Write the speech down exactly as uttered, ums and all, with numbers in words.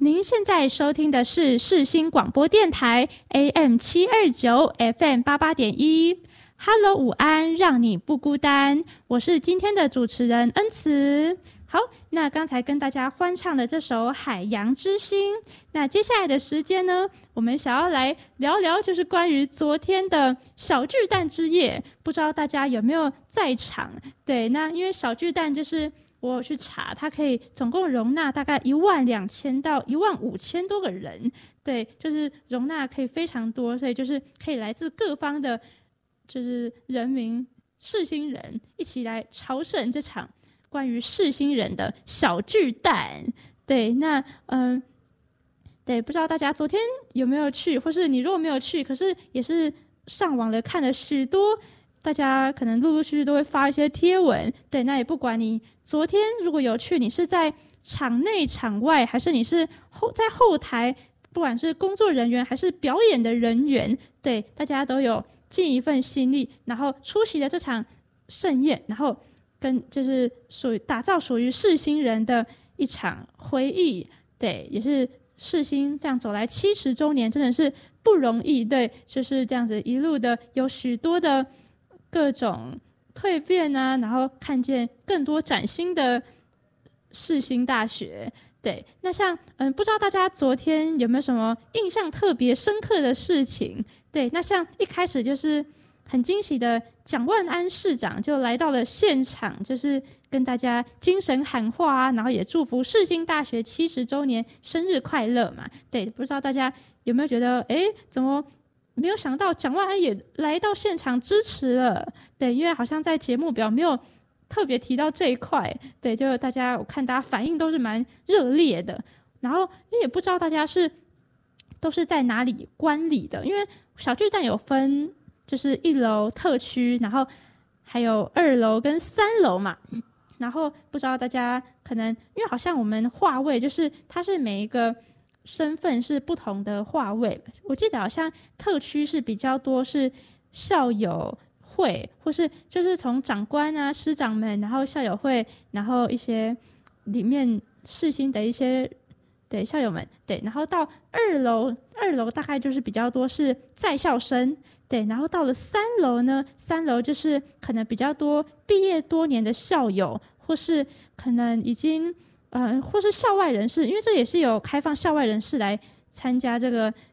您现在收听的是世新广播电台 A M 七二九 F M 八八点一。Hello， 午安，让你不孤单。我是今天的主持人恩慈。好，那刚才跟大家欢唱的这首《海洋之心》，那接下来的时间呢，我们想要来聊聊，就是关于昨天的小巨蛋之夜，不知道大家有没有在场？对，那因为小巨蛋就是我有去查，它可以总共容纳大概一万两千到一万五千多个人，对，就是容纳可以非常多，所以就是可以来自各方的，就是人民世新人一起来朝圣这场关于世新人的小巨蛋。对，那嗯，对，不知道大家昨天有没有去，或是你如果没有去，可是也是上网了看了许多。大家可能陆陆续续都会发一些贴文，对，那也不管你昨天如果有去，你是在场内场外，还是你是后在后台，不管是工作人员还是表演的人员，对，大家都有尽一份心力，然后出席了这场盛宴，然后跟就是属于打造属于世新人的一场回忆，对，也是世新这样走来七十周年，真的是不容易，对，就是这样子一路的有许多的各种蜕变啊，然后看见更多崭新的世新大学。对，那像嗯，不知道大家昨天有没有什么印象特别深刻的事情？对，那像一开始就是很惊喜的蒋万安市长就来到了现场，就是跟大家精神喊话啊，然后也祝福世新大学七十周年生日快乐嘛。对，不知道大家有没有觉得，哎，怎么没有想到蒋万安也来到现场支持了？对，因为好像在节目表没有特别提到这一块。对，就大家我看大家反应都是蛮热烈的。然后也不知道大家是都是在哪里观礼的，因为小巨蛋有分就是一楼特区，然后还有二楼跟三楼嘛。然后不知道大家可能因为好像我们划位就是它是每一个身份是不同的划位，我记得好像特区是比较多是校友会，或是就是从长官啊师长们，然后校友会，然后一些里面世新的一些对校友们，对，然后到二楼，二楼大概就是比较多是在校生，对，然后到了三楼呢，三楼就是可能比较多毕业多年的校友，或是可能已经呃，或是校外人士，因为这也是有开放校外人士来参加这个